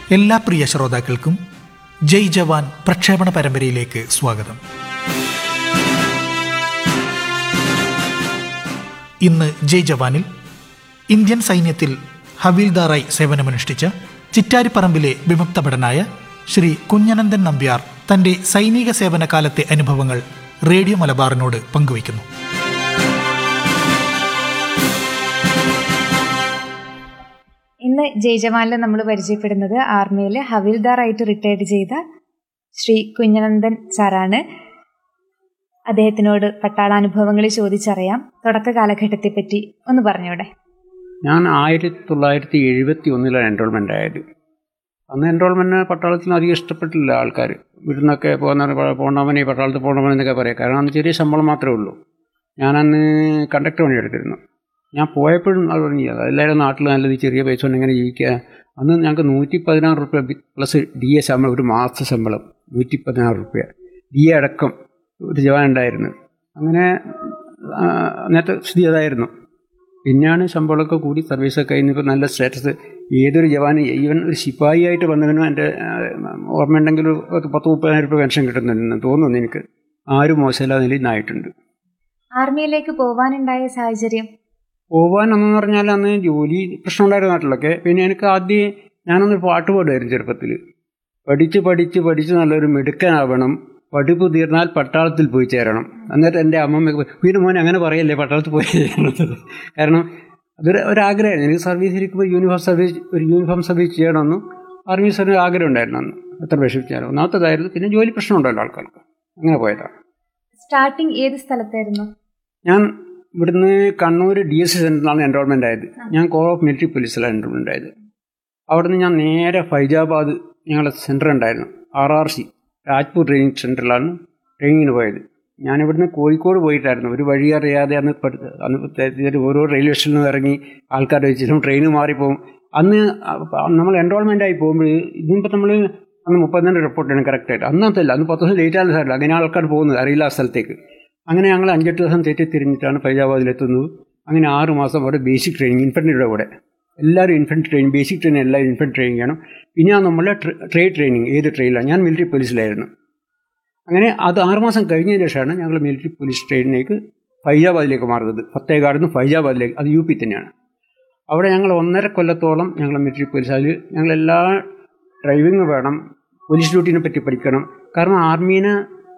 എല്ലാ പ്രിയ ശ്രോതാക്കൾക്കും ജയ് ജവാൻ പ്രക്ഷേപണ പരമ്പരയിലേക്ക് സ്വാഗതം. ഇന്ന് ജയ് ജവാനിൽ ഇന്ത്യൻ സൈന്യത്തിൽ ഹവീൽദാറായി സേവനമനുഷ്ഠിച്ച ചിറ്റാരിപ്പറമ്പിലെ വിമുക്തഭടനായ ശ്രീ കുഞ്ഞനന്ദൻ നമ്പ്യാർ തന്റെ സൈനിക സേവന കാലത്തെ അനുഭവങ്ങൾ റേഡിയോ മലബാറിനോട് പങ്കുവയ്ക്കുന്നു. ഇന്ന് ജയ് ജവാനിൽ നമ്മൾ പരിചയപ്പെടുന്നത് ആർമിയിൽ ഹവീൽദാറായിട്ട് റിട്ടയർഡ് ചെയ്ത ശ്രീ കുഞ്ഞനന്ദൻ സാറാണ്. അദ്ദേഹത്തിനോട് പട്ടാളാനുഭവങ്ങൾ ചോദിച്ചറിയാം. തുടക്ക കാലഘട്ടത്തെ പറ്റി ഒന്ന് പറഞ്ഞോടെ. ഞാൻ 1971 എൻറോൾമെൻ്റ് ആയത്. അന്ന് എൻറോൾമെൻറ്റ് പട്ടാളത്തിന് അധികം ഇഷ്ടപ്പെട്ടില്ല ആൾക്കാർ. ഇവിടുന്നൊക്കെ പോകണവനെ പട്ടാളത്തിൽ പോകണമെന്നൊക്കെ പറയാം. കാരണം അന്ന് ചെറിയ ശമ്പളം മാത്രമേ ഉള്ളൂ. ഞാനന്ന് കണ്ടക്ടർ പണി എടുത്തിരുന്നു. ഞാൻ പോയപ്പോഴും അത് പറഞ്ഞത് എല്ലാവരും നാട്ടിൽ നല്ലത് ചെറിയ പൈസ കൊണ്ട് എങ്ങനെ ജീവിക്കുക. അന്ന് ഞങ്ങൾക്ക് 116 റുപ്യ പ്ലസ് DA ശമ്പളം, ഒരു മാസ ശമ്പളം 116 റുപ്യ, DA അടക്കം ഒരു ജവാൻ ഉണ്ടായിരുന്നു. അങ്ങനെ അന്നത്തെ സ്ഥിതി അതായിരുന്നു. പിന്നെയാണ് ശമ്പളമൊക്കെ കൂടി സർവീസൊക്കെ കഴിഞ്ഞപ്പോൾ നല്ല സ്റ്റാറ്റസ്. ഏതൊരു ജവാന്, ഈവൻ ഒരു ശിപ്പായി ആയിട്ട് വന്നവനും എൻ്റെ ഓർമ്മയുണ്ടെങ്കിൽ ഒരു 10-30,000 രൂപ പെൻഷൻ കിട്ടുന്നുണ്ടെന്ന് തോന്നുന്നു. എനിക്ക് ആരും മോശമില്ലാത്ത നിലയിൽ നിന്നായിട്ടുണ്ട്. ആർമിയിലേക്ക് പോകാനുണ്ടായ സാഹചര്യം? പോകാനെന്ന് പറഞ്ഞാൽ അന്ന് ജോലി പ്രശ്നമുണ്ടായിരുന്ന നാട്ടിലൊക്കെ. പിന്നെ എനിക്ക് ആദ്യം ഞാനൊന്ന് പാട്ട് പാടുമായിരുന്നു ചെറുപ്പത്തിൽ. പഠിച്ച് നല്ലൊരു മിടുക്കനാവണം, പഠിപ്പ് തീർന്നാൽ പട്ടാളത്തിൽ പോയി ചേരണം. എന്നിട്ട് എൻ്റെ അമ്മമ്മ വീട് മോനെ അങ്ങനെ പറയല്ലേ, പട്ടാളത്തിൽ പോയി ചേരണം. കാരണം അതൊരു ഒരാഗ്രഹമായിരുന്നു എനിക്ക്. സർവീസ് ഇരിക്കുമ്പോൾ യൂണിഫോം സർവീസ് ചെയ്യണമെന്നും ആർമി സർവീസ് ആഗ്രഹം ഉണ്ടായിരുന്നു അന്ന്. എത്ര വിഷമിച്ചാലും ഒന്നാമത്തേതായിരുന്നു. പിന്നെ ജോലി പ്രശ്നമുണ്ടല്ലോ ആൾക്കാർക്ക്. അങ്ങനെ പോയതാണ്. സ്റ്റാർട്ടിങ് ഏത് സ്ഥലത്തായിരുന്നു? ഞാൻ ഇവിടുന്ന് കണ്ണൂർ DSC സെൻറ്ററിലാണ് എൻറോൾമെൻ്റ് ആയത്. ഞാൻ കോർ ഓഫ് മിലിറ്ററി പോലീസിലാണ് എൻറോൾമെൻ്റ് ആയത്. അവിടുന്ന് ഞാൻ നേരെ ഫൈജാബാദ് ഞങ്ങളുടെ സെൻറ്റർ ഉണ്ടായിരുന്നു, RRC രാജ്പൂർ ട്രെയിനിങ് സെൻറ്ററിലാണ് ട്രെയിനിങ്ങിന് പോയത്. ഞാനിവിടുന്ന് കോഴിക്കോട് പോയിട്ടായിരുന്നു. ഒരു വഴി അറിയാതെ അന്ന് ഓരോ റെയിൽവേ സ്റ്റേഷനിൽ നിന്ന് ഇറങ്ങി ആൾക്കാരെ വെച്ചിട്ടും ട്രെയിൻ മാറിപ്പോകും. അന്ന് നമ്മൾ എൻറോൾമെൻ്റ് ആയി പോകുമ്പോൾ ഇതിപ്പോൾ നമ്മൾ അന്ന് 32 റിപ്പോർട്ടാണ് കറക്റ്റായിട്ട്. അന്നത്തല്ല, അന്ന് 10 ദിവസം ലേറ്റ് ആകുന്ന സാറില്ല. അങ്ങനെ ആൾക്കാർ പോകുന്നത് അറിയില്ല ആ സ്ഥലത്തേക്ക്. അങ്ങനെ ഞങ്ങൾ 5-8 ദിവസം തെറ്റിത്തിരിഞ്ഞിട്ടാണ് ഫൈജാബാദിലെത്തുന്നത്. അങ്ങനെ 6 മാസം അവിടെ ബേസിക് ട്രെയിനിങ്, ഇൻഫൻട്രിയുടെ കൂടെ എല്ലാവരും ഇൻഫൻട്രി ട്രെയിനിങ്, ബേസിക് ട്രെയിനിങ് എല്ലാവരും ഇൻഫൻട്രി ട്രെയിനിങ് ചെയ്യണം. പിന്നെ നമ്മളെ ട്രേഡ് ട്രെയിനിങ് ഏത് ട്രെയിനിലാണ്. ഞാൻ മിലിറ്ററി പോലീസിലായിരുന്നു. അങ്ങനെ അത് 6 മാസം കഴിഞ്ഞതിന് ശേഷമാണ് ഞങ്ങൾ മിലിറ്ററി പോലീസ് ട്രെയിനിലേക്ക് ഫൈജാബാദിലേക്ക് മാറുന്നത്. ഫത്തേഗാഡിൽ നിന്ന് ഫൈജാബാദിലേക്ക്, അത് UP തന്നെയാണ്. അവിടെ ഞങ്ങൾ 1.5 കൊല്ലത്തോളം ഞങ്ങൾ മിലിറ്ററി പോലീസ്. അതിൽ ഞങ്ങളെല്ലാ ഡ്രൈവിങ് വേണം, പോലീസ് ഡ്യൂട്ടിനെ പറ്റി പഠിക്കണം. കാരണം ആർമീനെ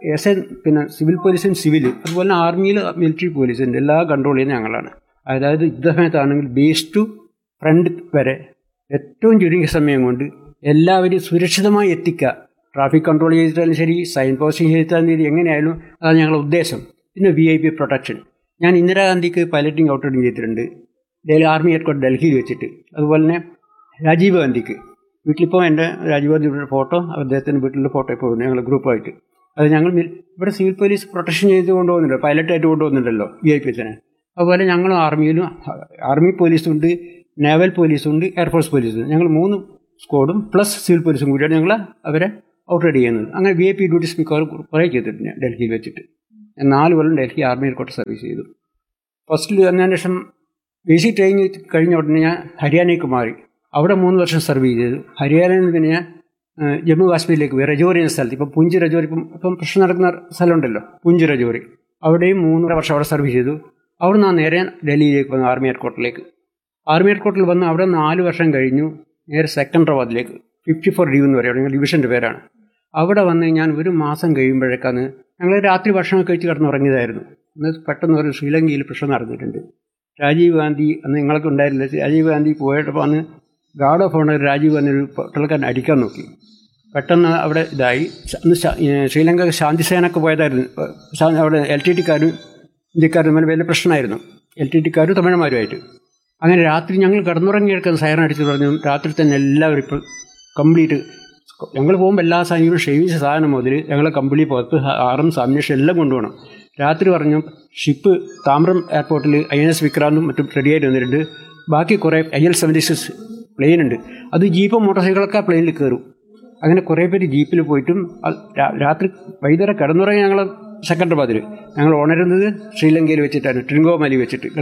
പിന്നെ സിവിൽ പോലീസും അതുപോലെ ആർമിയിൽ മിലിറ്ററി പോലീസിൻ്റെ എല്ലാ കൺട്രോൾ ചെയ്യുന്നത് ഞങ്ങളാണ്. അതായത് യുദ്ധസമയത്താണെങ്കിൽ ബേസ് ടു ഫ്രണ്ട് വരെ ഏറ്റവും ചുരുങ്ങിയ സമയം കൊണ്ട് എല്ലാവരും സുരക്ഷിതമായി എത്തിക്കുക. ട്രാഫിക് കൺട്രോൾ ചെയ്തിട്ടാലും ശരി, സൈൻ പോസ്റ്റിംഗ് ചെയ്തിട്ടാലും ശരി, എങ്ങനെയായാലും അതാണ് ഞങ്ങളുടെ ഉദ്ദേശം. പിന്നെ VIP പ്രൊട്ടക്ഷൻ. ഞാൻ ഇന്ദിരാഗാന്ധിക്ക് പൈലറ്റിംഗ് ഔട്ട്റൈഡിങ് ചെയ്തിട്ടുണ്ട്, ആർമി ഹെഡ്ക്വാർട്ടർ ഡൽഹിയിൽ വെച്ചിട്ട്. അതുപോലെ തന്നെ രാജീവ് ഗാന്ധിക്ക് വീട്ടിലിപ്പോൾ എൻ്റെ രാജീവ് ഗാന്ധിയുടെ ഫോട്ടോ, അദ്ദേഹത്തിൻ്റെ വീട്ടിലെ ഫോട്ടോ ഇപ്പോൾ ഞങ്ങൾ ഗ്രൂപ്പായിട്ട്. അത് ഞങ്ങൾ ഇവിടെ സിവിൽ പോലീസ് പ്രൊട്ടക്ഷൻ ചെയ്ത് കൊണ്ടുപോകുന്നുണ്ടല്ലോ, പൈലറ്റായിട്ട് കൊണ്ടുപോകുന്നുണ്ടല്ലോ VIPസിനെ. അതുപോലെ ഞങ്ങൾ ആർമിയിലും ആർമി പോലീസുണ്ട്, നേവൽ പോലീസുണ്ട്, എയർഫോഴ്സ് പോലീസുണ്ട്. ഞങ്ങൾ 3 സ്ക്വാഡും പ്ലസ് സിവിൽ പോലീസും കൂടിയാണ് ഞങ്ങൾ അവരെ ഔട്ട്റൈഡ് ചെയ്യുന്നത്. അങ്ങനെ VIP ഡ്യൂട്ടീസ് മിക്കവാറും കുറേ ചെയ്തിട്ടുണ്ട് ഡൽഹിയിൽ വെച്ചിട്ട്. ഞാൻ 4 കൊല്ലം ഡൽഹി ആർമി ഹെഡ്ക്വാർട്ടർ സർവീസ് ചെയ്തു. ഫസ്റ്റിൽ വന്നതിന് ശേഷം ബേസിക് ട്രെയിനിങ് കഴിഞ്ഞ ഉടനെ ഞാൻ ഹരിയാനയ്ക്ക് മാറി. അവിടെ 3 വർഷം സർവീസ് ചെയ്തു. ഹരിയാനയിൽ നിന്ന് പിന്നെ ഞാൻ ജമ്മു കാശ്മീരിലേക്ക് പോയി, രജോറി എന്ന സ്ഥലത്ത്. ഇപ്പം പൂഞ്ച് രജോറി, ഇപ്പം പ്രശ്നം നടക്കുന്ന സ്ഥലമുണ്ടല്ലോ, പൂഞ്ച് രജോറി. അവിടെയും 3 വർഷം അവിടെ സർവീസ് ചെയ്തു. അവിടെ നിന്ന് നേരെ ഡൽഹിയിലേക്ക് വന്നു, ആർമി ഹെഡ്ക്വാർട്ടറിലേക്ക്. ആർമി ഹെഡ്ക്വാർട്ടറിൽ വന്ന് അവിടെ 4 വർഷം കഴിഞ്ഞു നേരെ സെക്കൻഡറാബാദിലേക്ക്, 54 DU എന്ന് പറയും, ഞങ്ങൾ ഡിവിഷൻ്റെ പേരാണ്. അവിടെ വന്ന് ഞാൻ 1 മാസം കഴിയുമ്പോഴേക്കാണ് ഞങ്ങൾ രാത്രി ഭക്ഷണം കഴിച്ച് കിടന്നുറങ്ങിയതായിരുന്നു. അന്ന് പെട്ടെന്ന് ഒരു ശ്രീലങ്കയിൽ പ്രശ്നം നടന്നിട്ടുണ്ട്. രാജീവ് ഗാന്ധി അന്ന് നിങ്ങളൊക്കെ ഉണ്ടായിരുന്നില്ല. രാജീവ് ഗാന്ധി പോയപ്പോൾ അന്ന് guard of owner Rajeev Gandhi ഒരു പട്ടാളക്കാരൻ അടിക്കാൻ നോക്കി. പെട്ടെന്ന് അവിടെ ഇതായി. അന്ന് ശ്രീലങ്ക ശാന്തിസേനൊക്കെ പോയതായിരുന്നു. അവിടെ LTTക്കാരും ഇന്ത്യക്കാരും തമ്മിൽ വലിയ പ്രശ്നമായിരുന്നു, LTTക്കാരും തമിഴന്മാരുമായിട്ട്. അങ്ങനെ രാത്രി ഞങ്ങൾ കിടന്നുറങ്ങിയെടുക്കുന്ന സൈറൻ അടിച്ചു പറഞ്ഞു. രാത്രി തന്നെ എല്ലാവരും ഇപ്പോൾ കംപ്ലീറ്റ് ഞങ്ങൾ പോകുമ്പോൾ എല്ലാ സാധനങ്ങളും ഷേവിച്ച സാധനം മുതൽ ഞങ്ങളെ കംപ്ലീറ്റ് പുറത്ത് ആർംസ് അമ്യൂണിഷൻ എല്ലാം കൊണ്ടുപോകണം. രാത്രി പറഞ്ഞു ഷിപ്പ് താമ്രം എയർപോർട്ടിൽ INS വിക്രാന്തും മറ്റും റെഡിയായിട്ട് വന്നിട്ടുണ്ട്. ബാക്കി കുറേ IL-76 പ്ലെയിൻ ഉണ്ട്. അത് ജീപ്പും മോട്ടോർ സൈക്കിളൊക്കെ പ്ലെയിനിൽ കയറും. അങ്ങനെ കുറേ പേര് ജീപ്പിൽ പോയിട്ടും രാത്രി വൈകുന്നേരം കിടന്നുറങ്ങി ഞങ്ങൾ സെക്കൻഡറാബാദിൽ. ഞങ്ങൾ ഉണരുന്നത് ശ്രീലങ്കയിൽ വെച്ചിട്ടാണ്, ട്രിങ്കോമാലി വെച്ചിട്ട്. നിങ്ങൾ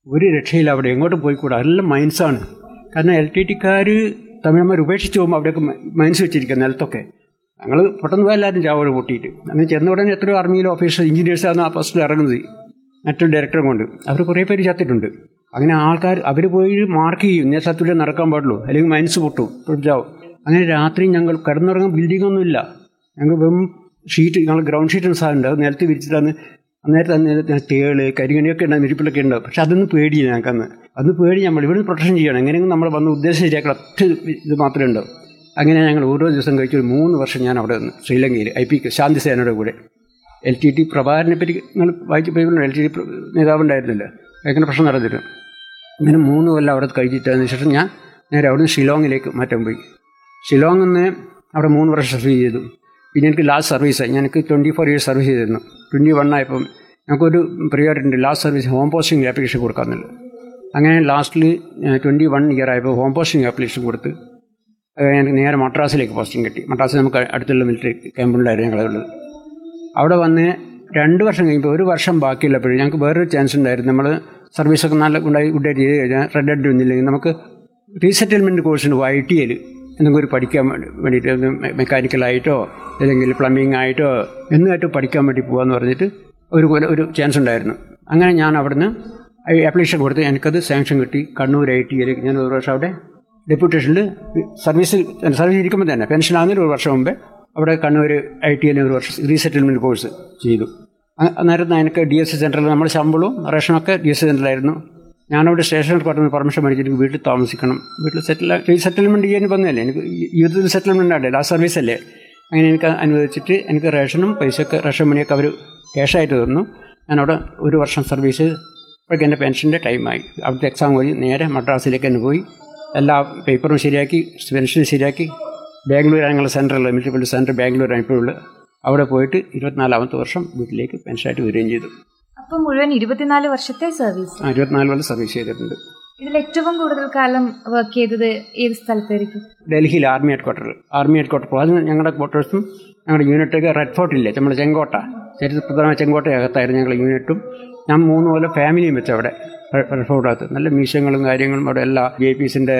ഒരു രക്ഷയില്ല. അവിടെ എങ്ങോട്ടും പോയിക്കൂടാ, എല്ലാം മൈൻസാണ്. കാരണം LTTക്കാർ തമിഴന്മാർ ഉപേക്ഷിച്ച് പോകുമ്പോൾ അവിടെയൊക്കെ മൈൻസ് വെച്ചിരിക്കുക നിലത്തൊക്കെ. ഞങ്ങൾ പെട്ടെന്ന് പോയി എല്ലാവരും ചാവോട് പൊട്ടിയിട്ട് അങ്ങനെ ചെന്ന ഉടനെ എത്രയോ ആർമിയിലെ ഓഫീസർ എഞ്ചിനീയേഴ്സാണ് ആ ഫസ്റ്റിൽ ഇറങ്ങുന്നത് മറ്റൊരു ഡയറക്ടറും കൊണ്ട്. അവർ കുറേ പേര് ചത്തിട്ടുണ്ട്. അങ്ങനെ ആൾക്കാർ അവർ പോയി മാർക്ക് ചെയ്യും, ഇന്ന സ്ഥലത്തൂടെ നടക്കാൻ പാടുള്ളൂ, അല്ലെങ്കിൽ മൈൻസ് പൊട്ടും, പൊട്ടിച്ചാവും. അങ്ങനെ രാത്രി ഞങ്ങൾ കിടന്നുറങ്ങാൻ ബിൽഡിങ്ങൊന്നുമില്ല. ഞങ്ങൾ വെറും ഷീറ്റ്, ഞങ്ങൾ ഗ്രൗണ്ട് ഷീറ്റ് സാധനമുണ്ട്, അത് നിലത്ത് വിരിച്ചിട്ടാണ്. അന്നേരത്തെ തേള് കരികണിയൊക്കെ ഉണ്ടാകും, നെരിപ്പിലൊക്കെ ഉണ്ടാവും. പക്ഷെ അതൊന്നും പേടിയില്ല ഞങ്ങൾക്കന്ന്. അന്ന് പേടി നമ്മൾ ഇവിടുന്ന് പ്രൊട്ടക്ഷൻ ചെയ്യണം, എങ്ങനെയെങ്കിലും നമ്മൾ വന്ന് ഉദ്ദേശം ശരിയാക്കണം, ഒറ്റ ഇത് മാത്രമേ ഉണ്ടാവും. അങ്ങനെ ഞങ്ങൾ ഓരോ ദിവസം കഴിച്ച് ഒരു 3 വർഷം ഞാൻ അവിടെ നിന്ന് ശ്രീലങ്കയിൽ IPK ശാന്തി സേനയുടെ കൂടെ. LTT പ്രഭാകരനെ പറ്റി നിങ്ങൾ വായിച്ച് പോയപ്പോൾ LTT നേതാവുണ്ടായിരുന്നില്ല, ഭയങ്കര പ്രശ്നം നടന്നിട്ട്. ഇങ്ങനെ 3 കൊല്ലം അവിടെ കഴിച്ചിട്ടതിന് ശേഷം ഞാൻ നേരെ അവിടുന്ന് ഷിലോങ്ങിലേക്ക് മാറ്റാൻ പോയി. ഷിലോങ്ങിൽ നിന്ന് അവിടെ 3 വർഷം സർവീസ് ചെയ്തു. പിന്നെ എനിക്ക് ലാസ്റ്റ് സർവീസായി. എനിക്ക് 24 ഇയേഴ്സ് സർവീസ് ചെയ്തിരുന്നു. 21 ആയപ്പം ഞങ്ങൾക്കൊരു പ്രിയോറിറ്റി ഉണ്ട്, last service home posting application കൊടുക്കാമെന്നുള്ളത്. അങ്ങനെ ലാസ്റ്റിൽ 21 ഇയർ ആയപ്പോൾ ഹോം പോസ്റ്റിംഗ് ആപ്ലിക്കേഷൻ കൊടുത്ത് എനിക്ക് നേരെ മദ്രാസിലേക്ക് പോസ്റ്റിംഗ് കിട്ടി. മദ്രാസിൽ നമുക്ക് അടുത്തുള്ള മിലിറ്ററി ക്യാമ്പുണ്ടായിരുന്നു ഞങ്ങളുള്ളത്. അവിടെ വന്ന് 2 വർഷം കഴിയുമ്പോൾ 1 വർഷം ബാക്കിയുള്ളപ്പോഴും ഞങ്ങൾക്ക് വേറൊരു ചാൻസ് ഉണ്ടായിരുന്നു. നമ്മൾ സർവീസൊക്കെ നല്ല ഗുഡായിട്ട് ചെയ്ത് കഴിഞ്ഞാൽ റെഡ് അഡ് ഒന്നില്ലെങ്കിൽ നമുക്ക് റീസെറ്റിൽമെൻറ്റ് കോഴ്സിന് ITL എന്തെങ്കിലും ഒരു പഠിക്കാൻ വേണ്ടിയിട്ട് മെക്കാനിക്കലായിട്ടോ അല്ലെങ്കിൽ പ്ലംബിംഗ് ആയിട്ടോ എന്നുമായിട്ട് പഠിക്കാൻ വേണ്ടി പോകാമെന്ന് പറഞ്ഞിട്ട് ഒരു ചാൻസ് ഉണ്ടായിരുന്നു. അങ്ങനെ ഞാൻ അവിടുന്ന് ആപ്ലിക്കേഷൻ കൊടുത്ത് എനിക്കത് സാങ്ഷൻ കിട്ടി. കണ്ണൂർ ITL ഞാൻ 1 വർഷം അവിടെ ഡെപ്യൂട്ടേഷനിൽ സർവീസ് ഇരിക്കുമ്പോൾ തന്നെ പെൻഷനാകുന്നതിന് 1 വർഷം മുമ്പേ അവിടെ കണ്ണൂർ ITL 1 വർഷം റീസെറ്റിൽമെൻറ്റ് കോഴ്സ് ചെയ്തു. അന്നേരം എനിക്ക് DSC സെൻറ്ററിൽ നമ്മുടെ ശമ്പളവും റേഷനൊക്കെ DSC സെൻറ്ററിലായിരുന്നു. ഞാനവിടെ സ്റ്റേഷനിൽ പറഞ്ഞ് പെർമിഷൻ മേടിച്ചിട്ട് വീട്ടിൽ താമസിക്കണം, വീട്ടിൽ റീസെറ്റിൽമെൻറ്റ് ചെയ്യാൻ വന്നതല്ലേ, എനിക്ക് യൂത്തിൽ സെറ്റിൽമെൻറ്റ് ആണ്ടേ, ലാസ്റ്റ് സർവീസല്ലേ. അങ്ങനെ എനിക്ക് അനുവദിച്ചിട്ട് എനിക്ക് റേഷനും പൈസയൊക്കെ റേഷൻ മണിയൊക്കെ അവർ ക്യാഷായിട്ട് തന്നു. ഞാനവിടെ 1 വർഷം സർവീസ് അപ്പോഴേക്കും എൻ്റെ പെൻഷൻ്റെ ടൈമായി. അവിടുത്തെ എക്സാം കഴിഞ്ഞ് നേരെ മദ്രാസിലേക്ക് തന്നെ പോയി എല്ലാ പേപ്പറും ശരിയാക്കി പെൻഷൻ ശരിയാക്കി ബാംഗ്ലൂരാണ് ഞങ്ങളുടെ സെൻറ്ററിൽ മിലിറ്ററി പോലീസ് സെൻറ്റർ ബാംഗ്ലൂരാണ് ഇപ്പോഴുള്ളത്. അവിടെ പോയിട്ട് 24ാമത്തെ വർഷം വീട്ടിലേക്ക് പെൻഷനായിട്ട് വരികയും ചെയ്തു. അപ്പം മുഴുവൻ 24 വർഷത്തെ സർവീസ്. 24 കൊല്ലം സർവീസ് ചെയ്തിട്ടുണ്ട്. ഇതിൽ ഏറ്റവും കൂടുതൽ കാലം വർക്ക് ചെയ്തത് ഏത് സ്ഥലത്തായിരിക്കും? ഡൽഹിയിൽ ആർമി ഹെഡ് ക്വാർട്ടർ. അത് ഞങ്ങളുടെ ക്വാർട്ടേഴ്സും ഞങ്ങളുടെ യൂണിറ്റൊക്കെ റെഡ് ഫോർട്ടില്ലേ, നമ്മുടെ ചെങ്കോട്ട, ചരിത്രപ്രധാനമായ ചെങ്കോട്ടയകത്തായിരുന്നു ഞങ്ങളുടെ യൂണിറ്റും. ഞാൻ 3 കൊല്ലം ഫാമിലിയും വെച്ച് അവിടെ റെഡ് ഫോർട്ടിനകത്ത്. നല്ല മ്യൂസിയങ്ങളും കാര്യങ്ങളും അവിടെ എല്ലാ VIPസിൻ്റെ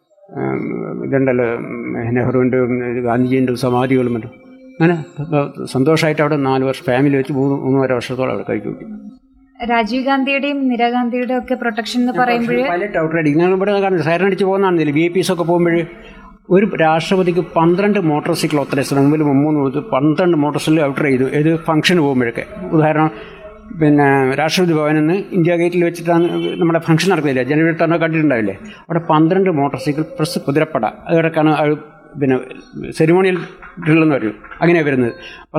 ഇതുണ്ടല്ലോ, നെഹ്റുവിൻ്റെ ഗാന്ധിജീൻ്റെ സമാധികളും മറ്റും. അങ്ങനെ സന്തോഷമായിട്ട് അവിടെ 4 വർഷം ഫാമിലി വെച്ച് 3.5 വർഷത്തോളം അവിടെ കഴിച്ചു കൂട്ടി. രാജീവ് ഗാന്ധിയുടെയും ഇന്ദിരാഗാന്ധിയുടെയും ഒക്കെ പ്രൊട്ടക്ഷൻ എന്ന് പറയുമ്പോൾ പൈലറ്റ് ഔട്ട് റൈഡിങ് ഞങ്ങൾ ഇവിടെ കാണുന്നത് സൈറൻ അടിച്ച് പോകുന്നതാണെന്നില്ല. VIPസൊക്കെ പോകുമ്പോൾ ഒരു രാഷ്ട്രപതിക്ക് 12 മോട്ടോർ സൈക്കിൾ ഓത്തറൈസ്, മുമ്പിൽ 3 12 മോട്ടോർ സൈക്കിൾ ഔട്ട് ചെയ്തു. ഏത് ഫംഗ്ഷന് പോകുമ്പോഴൊക്കെ. ഉദാഹരണം പിന്നെ രാഷ്ട്രപതി ഭവനിൽ നിന്ന് ഇന്ത്യ ഗേറ്റിൽ വെച്ചിട്ടാണ് നമ്മുടെ ഫംഗ്ഷൻ നടക്കുന്നില്ല, ജനുവരി 10 കണ്ടിട്ടുണ്ടാവില്ലേ. അവിടെ 12 മോട്ടോർ സൈക്കിൾ പ്ലസ് കുതിരപ്പട, അതൊക്കെയാണ് പിന്നെ സെറിമോണിയൽ ഡ്രില്ലെന്ന് പറയും. അങ്ങനെയാണ് വരുന്നത്.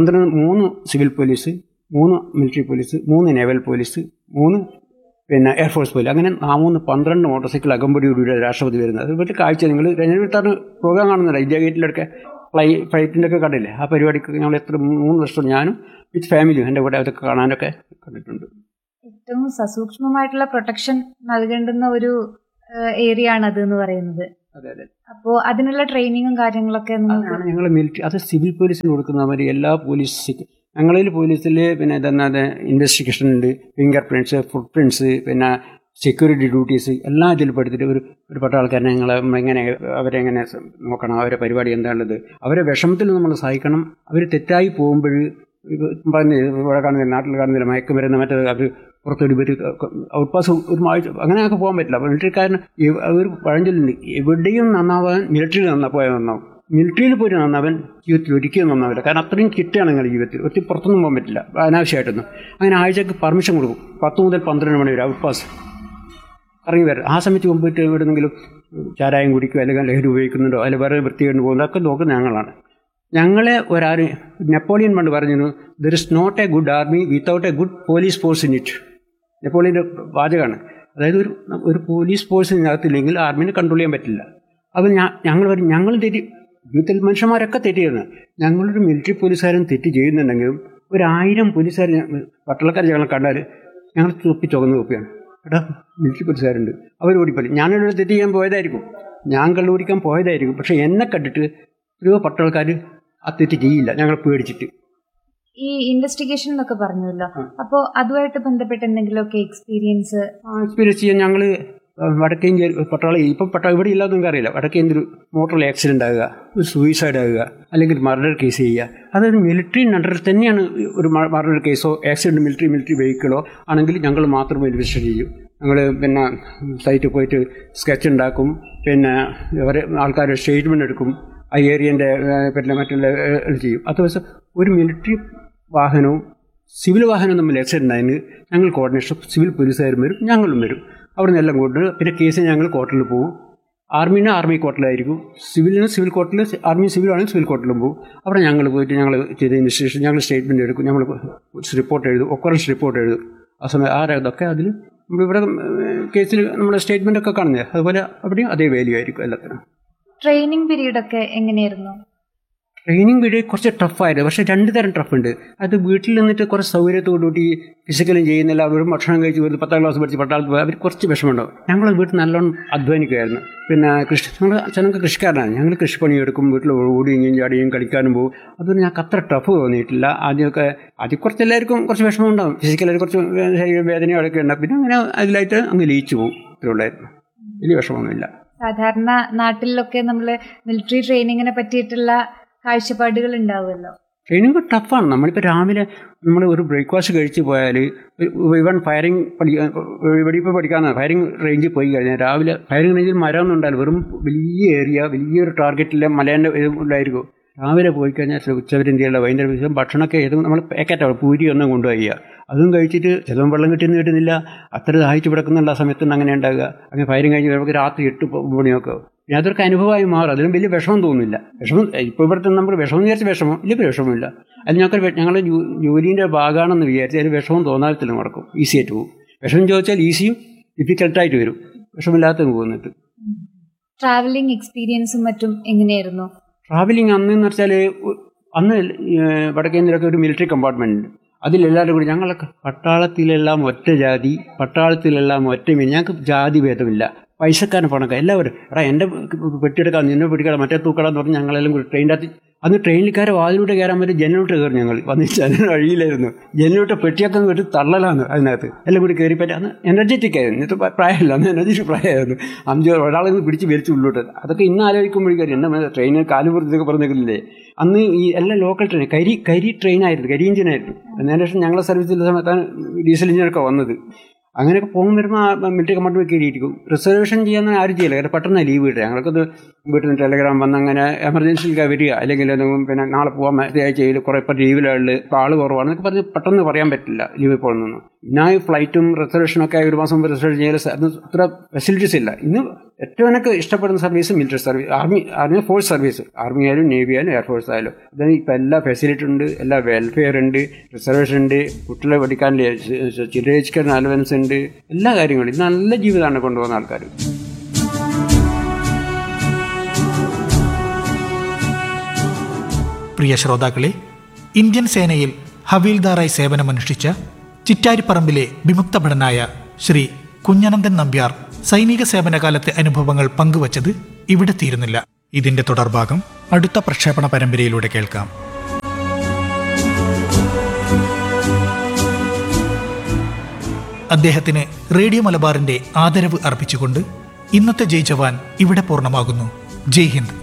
3 civil police, 3 military police, 3 naval police, 3 പിന്നെ എയർഫോഴ്സ് പോലീസ്, അങ്ങനെ 12 മോട്ടോർ സൈക്കിൾ അകമ്പടിയോടുകൂടി രാഷ്ട്രപതി വരുന്നത്. അത് പറ്റി കാഴ്ച നിങ്ങൾ ജനുവരി 10 പ്രോഗ്രാം കാണുന്നില്ല, ഇന്ത്യ ഗേറ്റിലൊക്കെ ഫ്ലൈറ്റിൻ്റെ ഒക്കെ കണ്ടില്ലേ. ആ പരിപാടിക്ക് ഞങ്ങൾ 3 വർഷം ഞാനും വിത്ത് ഫാമിലിയും എൻ്റെ കൂടെ അതൊക്കെ കാണാനൊക്കെ കണ്ടിട്ടുണ്ട്. ഏറ്റവും സസൂക്ഷ്മമായിട്ടുള്ള പ്രൊട്ടക്ഷൻ നൽകേണ്ടുന്ന ഒരു ഏരിയ ആണ് അത് എന്ന് പറയുന്നത്. അതെ. അപ്പോൾ അതിനുള്ള ട്രെയിനിങ്ങും കാര്യങ്ങളൊക്കെ ഞങ്ങൾ മിലിറ്ററി, അത് സിവിൽ പോലീസിന് കൊടുക്കുന്ന മാതിരി എല്ലാ പോലീസ് ഞങ്ങളിൽ പോലീസിൽ പിന്നെ ഇതെന്നാതെ ഇൻവെസ്റ്റിഗേഷൻ ഉണ്ട്, ഫിംഗർ പ്രിൻറ്റ്സ്, ഫുട് പ്രിൻറ്റ്സ്, പിന്നെ സെക്യൂരിറ്റി ഡ്യൂട്ടീസ് എല്ലാം ഇതിൽ പഠിച്ചിട്ട് ഒരു പട്ടാൾക്കാരനെ ഞങ്ങൾ എങ്ങനെ അവരെങ്ങനെ നോക്കണം, അവരെ പരിപാടി എന്താണുള്ളത്, അവരെ വിഷമത്തിൽ നമ്മൾ സഹായിക്കണം. അവർ തെറ്റായി പോകുമ്പോൾ പറഞ്ഞ് ഇവിടെ കാണുന്നില്ല, നാട്ടിൽ കാണുന്നില്ല, മയക്കുമരുന്ന് മറ്റേത് അവർ പുറത്തൊരു ഔട്ട്പാസ് ഒരു അങ്ങനെയൊക്കെ പോകാൻ പറ്റില്ല. അപ്പോൾ മിലിറ്ററിക്കാരന് ഒരു പഴഞ്ചൊല്ലുണ്ട്, എവിടെയും നന്നാവാൻ മിലിറ്ററിയിൽ പോയാൽ നന്നാവും, മിലിറ്ററിയിൽ പോയി നന്നാവാൻ ജീവിതത്തിൽ ഒരിക്കലും നന്നാവില്ല. കാരണം അത്രയും കിട്ടുകയാണ് നിങ്ങളുടെ ജീവിതത്തിൽ. ഒത്തിരി പുറത്തൊന്നും പോകാൻ പറ്റില്ല അനാവശ്യമായിട്ടൊന്നും. അങ്ങനെ ആഴ്ചക്ക് പെർമിഷൻ കൊടുക്കും, 10 മുതൽ 12 മണി വരെ ഔട്ട്പാസ് ഇറങ്ങി വരും. ആ സമയത്ത് മുമ്പിട്ട് എവിടെയെങ്കിലും ചാരായം കുടിക്കുക അല്ലെങ്കിൽ ലഹരി ഉപയോഗിക്കുന്നുണ്ടോ അല്ലെങ്കിൽ വേറെ വൃത്തികേട് പോകുന്നതോ ഒക്കെ നോക്കുന്ന ഞങ്ങളാണ്. ഞങ്ങളെ നെപ്പോളിയൻ പണ്ട് പറഞ്ഞിരുന്നു, there is not A good army without A good police force in it. നെപ്പോളിയൻ്റെ വാചകമാണ്. അതായത് ഒരു പോലീസ് ഫോഴ്സ് ഇതിനകത്തില്ലെങ്കിൽ ആർമീനെ കൺട്രോൾ ചെയ്യാൻ പറ്റില്ല. അത് ഞങ്ങൾ തെറ്റി, ജീവിതത്തിൽ മനുഷ്യന്മാരൊക്കെ തെറ്റ് ചെയ്യുന്നത്. ഞങ്ങളൊരു മിലിറ്ററി പോലീസുകാരൻ തെറ്റ് ചെയ്യുന്നുണ്ടെങ്കിലും 1000 പോലീസുകാർ പട്ടാളക്കാർ ഞങ്ങളെ കണ്ടാൽ ഞങ്ങൾ ചുവന്ന് നോക്കുകയാണ്. എടാ മിലിറ്ററി പോലീസുകാരുണ്ട്, അവർ ഓടിപ്പല്ലേ. ഞാനൊരു തെറ്റ് ചെയ്യാൻ പോയതായിരിക്കും, ഞാൻ കണ്ടുപിടിക്കാൻ പോയതായിരിക്കും. പക്ഷേ എന്നെ കണ്ടിട്ട് ഒരു പട്ടാൾക്കാർ ആ തെറ്റ് ചെയ്യില്ല, ഞങ്ങൾ പേടിച്ചിട്ട്. ഈ ഇൻവെസ്റ്റിഗേഷൻ എന്നൊക്കെ പറഞ്ഞല്ലോ, അപ്പോ അതുമായിട്ട് ബന്ധപ്പെട്ട് എന്തെങ്കിലുമൊക്കെ എക്സ്പീരിയൻസ് ചെയ്യാൻ ഞങ്ങൾ വടക്കേന്ത്യ പട്ടാള ഇപ്പം ഇവിടെ ഇല്ലാതെ നിങ്ങൾക്ക് അറിയില്ല. വടക്കേന്ത്യ ഒരു മോട്ടോർ ആക്സിഡന്റ് ആകുക, ഒരു സൂയിസൈഡ് ആകുക, അല്ലെങ്കിൽ മർഡർ കേസ് ചെയ്യുക, അതൊരു മിലിറ്ററി അണ്ടർ തന്നെയാണ്. ഒരു മർഡർ കേസോ ആക്സിഡന്റ് മിലിറ്ററി വെഹിക്കിളോ ആണെങ്കിൽ ഞങ്ങൾ മാത്രം ഇൻവെസ്റ്റിഗേറ്റ് ചെയ്യും. ഞങ്ങൾ പിന്നെ സൈറ്റിൽ പോയിട്ട് സ്കെച്ച് ഉണ്ടാക്കും, പിന്നെ ആൾക്കാരുടെ സ്റ്റേറ്റ്മെൻറ്റ് എടുക്കും, ആ ഏരിയൻ്റെ പിന്നെ മറ്റുള്ള ചെയ്യും. അത് ദിവസം ഒരു മിലിറ്ററി വാഹനവും സിവിൽ വാഹനവും തമ്മിൽ ആക്സിഡൻ്റ് ആയതിന് ഞങ്ങൾ കോർഡിനേഷൻ സിവിൽ പോലീസുകാരും വരും, ഞങ്ങളും വരും. അവിടെ നിന്നെല്ലാം കൊണ്ട് പിന്നെ കേസ് ഞങ്ങൾ കോർട്ടിൽ പോകും. ആർമിന് ആർമി കോർട്ടിലായിരിക്കും, സിവിലിന് സിവിൽ കോർട്ടിൽ, ആർമി സിവിലാണെങ്കിൽ സിവിൽ കോർട്ടിലും പോകും. അവിടെ ഞങ്ങൾ പോയിട്ട് ഞങ്ങൾ ചെയ്തതിന് ശേഷം ഞങ്ങൾ സ്റ്റേറ്റ്മെൻറ്റ് എടുക്കും, ഞങ്ങൾ റിപ്പോർട്ട് എഴുതും, ഒക്കറൻസ് റിപ്പോർട്ട് എഴുതും. ആ സമയം ആരതൊക്കെ അതിൽ ഇവിടെ കേസിൽ നമ്മുടെ സ്റ്റേറ്റ്മെൻ്റ് ഒക്കെ കാണുന്നത് അതുപോലെ അവിടെയും അതേ വാല്യൂ ആയിരിക്കും എല്ലാത്തിനും. ട്രെയിനിങ് പീരീഡൊക്കെ എങ്ങനെയായിരുന്നു? ട്രെയിനിങ് പീരീഡ് കുറച്ച് ടഫായിരുന്നു. പക്ഷേ 2 തരം ടഫുണ്ട്. അത് വീട്ടിൽ നിന്നിട്ട് കുറച്ച് സൗകര്യത്തോടുകൂടി ഫിസിക്കലും ചെയ്യുന്നില്ല, അവരും ഭക്ഷണം കഴിച്ച് വരുന്നത് 10ാം ക്ലാസ് പഠിച്ച് പട്ടാളത്ത് പോയി അവർ കുറച്ച് വിഷമമുണ്ടാവും. ഞങ്ങൾ വീട്ടിൽ നല്ലോണം അധ്വാനിക്കുമായിരുന്നു. പിന്നെ ഞങ്ങൾ അച്ഛനൊക്കെ കൃഷിക്കാരനാണ്. ഞങ്ങൾ കൃഷിപ്പണിയെടുക്കും, വീട്ടിൽ ഓടിയും ചാടിയും കളിക്കാനും പോകും. അതുകൊണ്ട് ഞങ്ങൾക്ക് അത്ര ടഫ് തോന്നിയിട്ടില്ല. ആദ്യം കുറച്ച് എല്ലാവർക്കും കുറച്ച് വിഷമം ഉണ്ടാകും, ഫിസിക്കലായി കുറച്ച് വേദനയൊക്കെ ഉണ്ടാകും. പിന്നെ അങ്ങനെ അതിലായിട്ട് അങ്ങ് ലയിച്ചു പോകും. ഇത്രയുള്ളായിരുന്നു, വലിയ വിഷമമൊന്നുമില്ല. സാധാരണ നാട്ടിലൊക്കെ നമ്മൾ മിലിറ്ററി ട്രെയിനിങ്ങിനെ പറ്റിയിട്ടുള്ള കാഴ്ചപ്പാടുകൾ ഉണ്ടാവുമല്ലോ. ട്രെയിനിങ് ടഫാണ്. നമ്മളിപ്പോൾ രാവിലെ നമ്മൾ ഒരു ബ്രേക്ക്ഫാസ്റ്റ് കഴിച്ച് പോയാൽ ഇവൺ ഫയറിംഗ് വെടിയിപ്പോൾ പഠിക്കാമെന്ന് ഫയറിംഗ് റേഞ്ചിൽ പോയി കഴിഞ്ഞാൽ രാവിലെ ഫയറിംഗ് റേഞ്ചിൽ മരമൊന്നും ഉണ്ടാവില്ല, വെറും വലിയ ഏരിയ, വലിയൊരു ടാർഗറ്റിലെ മലേൻ്റെ ഉണ്ടായിരിക്കും. രാവിലെ പോയി കഴിഞ്ഞാൽ ഉച്ചവരെന്ത്യയുള്ള വൈകുന്നേരം ഭക്ഷണമൊക്കെ ഏതും നമ്മൾ പാക്കറ്റാണ്, പൂരി ഒന്നും കൊണ്ടുപോയി അതും കഴിച്ചിട്ട് ചിലവും വെള്ളം കിട്ടുന്നില്ല, അത്ര ദാഹിച്ച് കിടക്കുന്നുള്ള സമയത്തൊന്നും അങ്ങനെ ഉണ്ടാകുക. അങ്ങനെ ഫയറിംഗ് കഴിഞ്ഞ് വരുമ്പോൾ രാത്രി 8 മണിയൊക്കെ പിന്നെ അതൊക്കെ അനുഭവമായി മാറും. അതിനും വലിയ വിഷമം തോന്നുന്നില്ല. ഇപ്പോൾ ഇവിടുത്തെ നമ്മൾ വിഷമം വിചാരിച്ച വിഷമം ഇല്ല, വിഷമമില്ല. അത് ഞങ്ങളുടെ ജോലീൻ്റെ ഭാഗമാണെന്ന് വിചാരിച്ച് അതിന് വിഷമം തോന്നാത്തില്ല, നടക്കും, ഈസി ആയിട്ട് പോകും. വിഷമം ചോദിച്ചാൽ ഈസിയും ഡിഫിക്കൽട്ടായിട്ട് വരും, വിഷമില്ലാത്ത പോകുന്നിട്ട്. ട്രാവലിംഗ് എക്സ്പീരിയൻസും മറ്റും എങ്ങനെയായിരുന്നു? ട്രാവലിംഗ് അന്നെന്ന് വെച്ചാൽ അന്ന് വടക്കേന്ത്യയിലൊക്കെ ഒരു മിലിറ്ററി കമ്പാർട്ട്മെൻ്റ് ഉണ്ട്. അതിലെല്ലാവരും കൂടി ഞങ്ങളൊക്കെ പട്ടാളത്തിലെല്ലാം ഒറ്റ ജാതി, പട്ടാളത്തിലെല്ലാം ഒറ്റ മീൻ, ഞങ്ങൾക്ക് ജാതി ഭേദമില്ല. പൈസക്കാരൻ പണക്കാർ എല്ലാവരും എൻ്റെ പെട്ടിയെടുക്കാം, നിന്നെ പിടിക്കണം, മറ്റേ തൂക്കടാന്ന് പറഞ്ഞ് ഞങ്ങളെല്ലാം കൂടി ട്രെയിനിൻ്റെ അകത്ത്. അന്ന് ട്രെയിനിൽക്കാരെ വാതിലൂടെ കയറാൻ പറ്റും, ജനലോട്ട് കയറി ഞങ്ങൾ വന്നിട്ട് അതിന് വഴിയിലായിരുന്നു. ജനലോട്ട് പെട്ടിയൊക്കെ ഒരു തള്ളലാണ് അതിനകത്ത് എല്ലാം കൂടി കയറിപ്പറ്റി. അന്ന് എനർജറ്റിക് ആയിരുന്നു, ഇന്നത്തെ പ്രായമല്ല, അന്ന് എനർജറ്റിക് പ്രായമായിരുന്നു. 5 ഒരാളെ പിടിച്ച് വലിച്ച് ഉള്ളോട്ട്. അതൊക്കെ ഇന്ന് ആലോചിക്കുമ്പോഴേക്കും എന്നെ ട്രെയിനിൽ കാലുപുറത്തൊക്കെ പറഞ്ഞേക്കില്ലേ. അന്ന് ഈ എല്ലാ ലോക്കൽ ട്രെയിൻ കരി ട്രെയിനായിരുന്നു, കരി എഞ്ചിനായിരുന്നു. അതിന് ശേഷം ഞങ്ങളെ സർവീസിൻ്റെ സമയത്താണ് ഡീസൽ എഞ്ചിനൊക്കെ വന്നത്. അങ്ങനെയൊക്കെ പോകും വരുമ്പോൾ മിലിറ്ററി കമ്പാർട്ട്മെൻറ്റ് കയറിയിരിക്കും. റിസർവേഷൻ ചെയ്യാൻ ആരും ചെയ്യില്ല, കാരണം പെട്ടെന്ന് ലീവ് കിട്ടുക. ഞങ്ങൾക്കത് വീട്ടിൽ നിന്ന് ടെലഗ്രാം വന്ന് അങ്ങനെ എമർജൻസിയിലൊക്കെ വരിക, അല്ലെങ്കിൽ പിന്നെ നാളെ പോകാൻ മറ്റേ ചെയ്ത് കുറേ ഇപ്പം ലീവിലുള്ള ഇപ്പോൾ ആൾ കുറവാണ് എന്നൊക്കെ പറഞ്ഞ് പെട്ടെന്ന് പറയാൻ പറ്റില്ല ലീവിൽ പോകുന്നൊന്നും. പിന്നെ ഈ ഫ്ലൈറ്റും റിസർവേഷനൊക്കെ 1 മാസം മുമ്പ് റിസർവേഷൻ ചെയ്യാൻ അത്ര ഫെസിലിറ്റീസ് ഇല്ല. ഇന്ന് ഏറ്റവും എനിക്ക് ഇഷ്ടപ്പെടുന്ന service military service, army force service, army ആയാലും നേവി ആയാലും എയർഫോഴ്സ് ആയാലും. അതായത് ഇപ്പോൾ എല്ലാ ഫെസിലിറ്റി ഉണ്ട്, എല്ലാ വെൽഫെയർ ഉണ്ട്, റിസർവേഷൻ ഉണ്ട്, കുട്ടികളെ പഠിക്കാൻ ചിൽഡ്രൻ എഡ്യൂക്കേഷൻ അലവൻസ് ഉണ്ട്, എല്ലാ കാര്യങ്ങളും. ഇത് നല്ല ജീവിതമാണ് കൊണ്ടുപോകുന്ന ആൾക്കാർ. പ്രിയ ശ്രോതാക്കളെ, ഇന്ത്യൻ സേനയിൽ ഹവീൽദാറായി സേവനമനുഷ്ഠിച്ച ചിറ്റാരിപ്പറമ്പിലെ വിമുക്ത ഭടനായ ശ്രീ കുഞ്ഞനന്ദൻ നമ്പ്യാർ സൈനിക സേവനകാലത്തെ അനുഭവങ്ങൾ പങ്കുവച്ചത് ഇവിടെ തീരുന്നില്ല. ഇതിന്റെ തുടർഭാഗം അടുത്ത പ്രക്ഷേപണ പരമ്പരയിലൂടെ കേൾക്കാം. അദ്ദേഹത്തിന് റേഡിയോ മലബാറിന്റെ ആദരവ് അർപ്പിച്ചുകൊണ്ട് ഇന്നത്തെ ജയ് ജവാൻ ഇവിടെ പൂർണ്ണമാകുന്നു. ജയ് ഹിന്ദ്.